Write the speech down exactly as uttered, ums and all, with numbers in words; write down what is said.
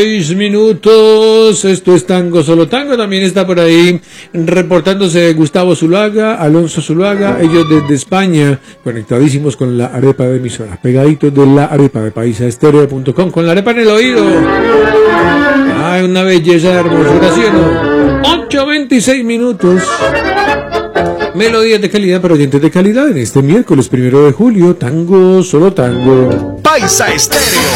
Seis minutos, esto es Tango Solo Tango, también está por ahí reportándose Gustavo Zuluaga, Alonso Zuluaga, ellos desde España, conectadísimos con la arepa de emisoras, pegaditos de la arepa de paisaestereo punto com, con la arepa en el oído. Ay, una belleza de hermosura, ¿sí o no? ocho veintiséis minutos. Melodías de calidad para oyentes de calidad en este miércoles primero de julio, Tango Solo Tango. Paisa Estéreo.